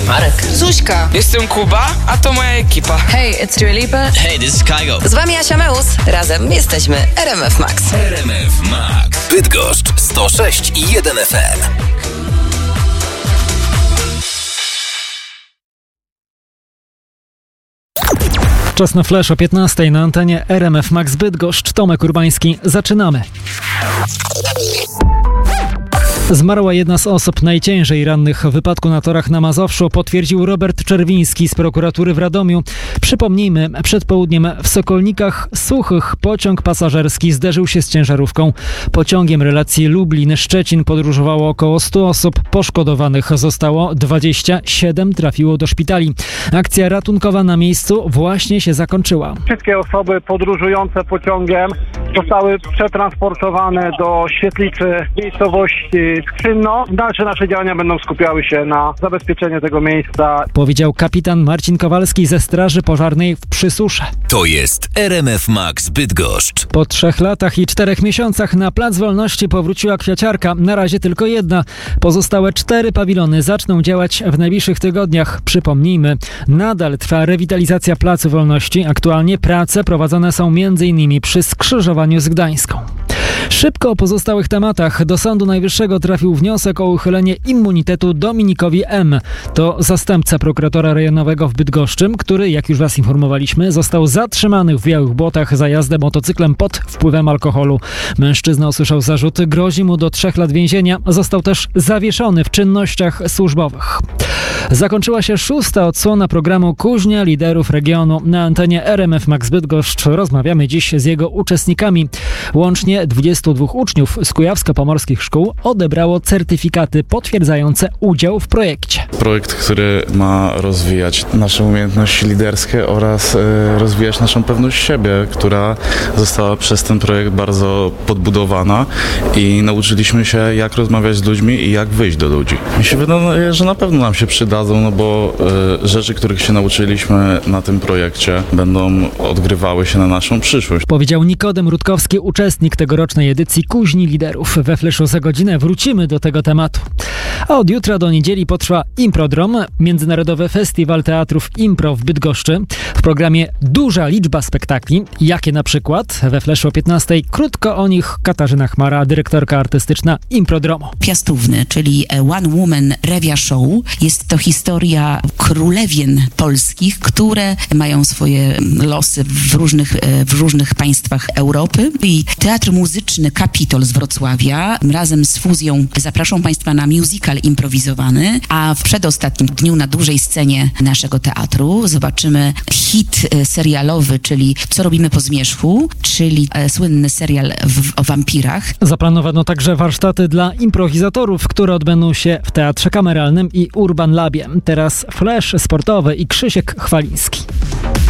Marek. Zuśka. Jestem Kuba, a to moja ekipa. Hey, it's Dua Lipa. Hey, this is Kygo. Z wami Asia Meus. Razem jesteśmy RMF Max. RMF Max. Bydgoszcz 106,1 FM. Czas na flash o 15 na antenie RMF Max Bydgoszcz. Tomek Urbański. Zaczynamy. Zmarła jedna z osób najciężej rannych w wypadku na torach na Mazowszu, potwierdził Robert Czerwiński z prokuratury w Radomiu. Przypomnijmy, przed południem w Sokolnikach Suchych pociąg pasażerski zderzył się z ciężarówką. Pociągiem relacji Lublin-Szczecin podróżowało około 100 osób. Poszkodowanych zostało 27, trafiło do szpitali. Akcja ratunkowa na miejscu właśnie się zakończyła. Wszystkie osoby podróżujące pociągiem zostały przetransportowane do świetlicy miejscowości Skrzynno. Dalsze nasze działania będą skupiały się na zabezpieczeniu tego miejsca. Powiedział kapitan Marcin Kowalski ze Straży Pożarnej w Przysusze. To jest RMF Max Bydgoszcz. Po 3 latach i 4 miesiącach na Plac Wolności powróciła kwiaciarka. Na razie tylko jedna. Pozostałe 4 pawilony zaczną działać w najbliższych tygodniach. Przypomnijmy, nadal trwa rewitalizacja Placu Wolności. Aktualnie prace prowadzone są m.in. przy skrzyżowaniu z Gdańską. Szybko o pozostałych tematach. Do Sądu Najwyższego trafił wniosek o uchylenie immunitetu Dominikowi M. To zastępca prokuratora rejonowego w Bydgoszczy, który, jak już was informowaliśmy, został zatrzymany w Białych Błotach za jazdę motocyklem pod wpływem alkoholu. Mężczyzna usłyszał zarzuty, grozi mu do 3 lat więzienia. Został też zawieszony w czynnościach służbowych. Zakończyła się 6. odsłona programu Kuźnia Liderów Regionu. Na antenie RMF Max Bydgoszcz rozmawiamy dziś z jego uczestnikami. Łącznie 22 uczniów z kujawsko-pomorskich szkół odebrało certyfikaty potwierdzające udział w projekcie. Projekt, który ma rozwijać nasze umiejętności liderskie oraz rozwijać naszą pewność siebie, która została przez ten projekt bardzo podbudowana i nauczyliśmy się, jak rozmawiać z ludźmi i jak wyjść do ludzi. Mi się wydaje, że na pewno nam się przydadzą, no bo rzeczy, których się nauczyliśmy na tym projekcie, będą odgrywały się na naszą przyszłość. Powiedział Nikodem Rutkowski, uczestnik tegorocznej edycji Kuźni Liderów. We Fleszu za godzinę wrócimy do tego tematu. A od jutra do niedzieli potrwa Improdrom, Międzynarodowy Festiwal Teatrów Impro w Bydgoszczy. W programie duża liczba spektakli. Jakie na przykład? We Fleszu o 15 krótko o nich Katarzyna Chmara, dyrektorka artystyczna Improdromu. Piastówny, czyli One Woman Revia Show. Jest to historia królewien polskich, które mają swoje losy w różnych państwach Europy. I Teatr Muzyczny Kapitol z Wrocławia razem z Fuzją zapraszam Państwa na musical improwizowany, a w przedostatnim dniu na dużej scenie naszego teatru zobaczymy hit serialowy, czyli Co robimy po zmierzchu, czyli słynny serial o wampirach. Zaplanowano także warsztaty dla improwizatorów, które odbędą się w Teatrze Kameralnym i Urban Labie. Teraz flash sportowy i Krzysiek Chwaliński.